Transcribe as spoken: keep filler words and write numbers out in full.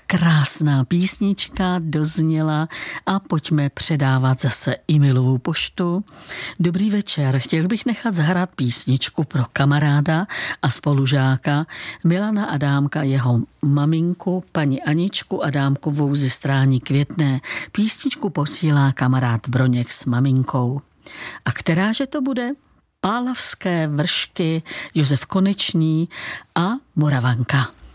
Krásná písnička dozněla a pojďme předávat zase e-mailovou poštu. Dobrý večer, chtěl bych nechat zahrát písničku pro kamaráda a spolužáka Milana Adámka, jeho maminku, paní Aničku Adámkovou ze Strání Květné. Písničku posílá kamarád Broněk s maminkou. A kteráže to bude? Pálavské vršky, Josef Konečný a Moravanka.